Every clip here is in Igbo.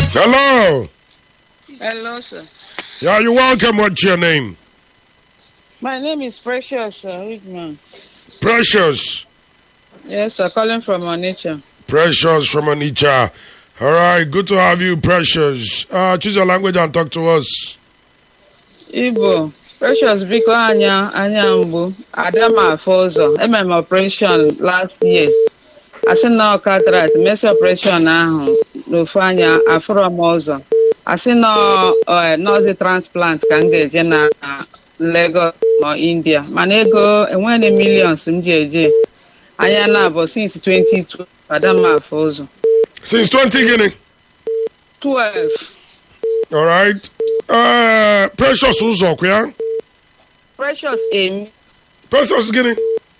Hello. Hello, sir. Yeah, you're welcome. What's your name? My name is Precious Rickman. Precious. Yes, sir. Calling from Onitsha. Precious from Onitsha. All right, good to have you, Precious. Choose your language and talk to us. Igbo. Precious biko anya mgbu. Adama afọ ụzọ. Ememe operation last year. Asị na cataract mesi operation ahụ n'ofu anya afụrọ m ụzọ. Asị na nọọsụ transplant ka m ga-eje na Lagos ma India. Mana ego enweghị millions m ji eje. Anya na-abụ since 2012 Adama afọ ụzọ. Since 20 Guinea. 12. All right. Precious Uzok, yeah? Precious Emi. Precious Guinea.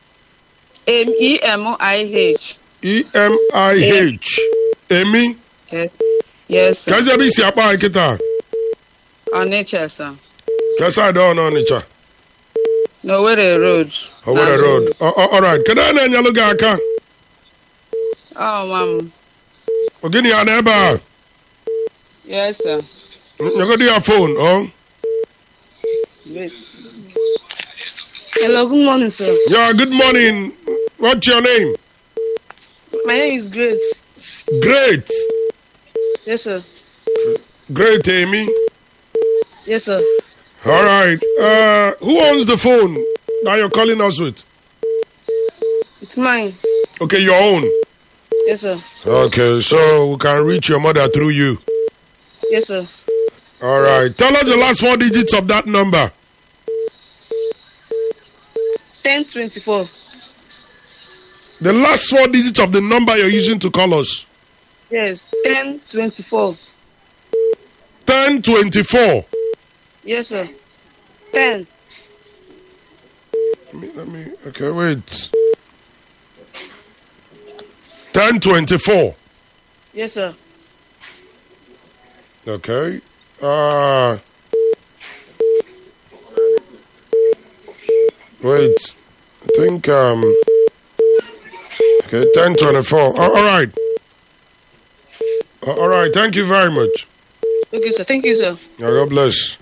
Emih. Emih. Emi. Yes, sir. Kaja bi si apa kita? Onitsha, sir. Kasa do no Onitsha. No, Owerri Road. Owerri Road. All right. Kada na nyalu ga aka? Oh, ma'am. Ogini ya neba. Yes, sir. You go do your phone, oh? Wait. Hello, good morning, sir. Yeah, good morning. What's your name? My name is Grace. Great. Yes, sir. Great, Amy. Yes, sir. All right. Who owns the phone that you're calling us with? It's mine. Okay, your own. Yes, sir. Okay, so we can reach your mother through you. Yes, sir. All right. Tell us the last 4 digits of that number. 1024. The last 4 digits of the number you're using to call us. Yes, 1024. 1024. Yes, sir. 10. Okay, wait. 1024. Yes, sir. Okay. Wait. I think okay, 1024. All right. All right. Thank you very much. Okay, sir. Thank you, sir. God bless.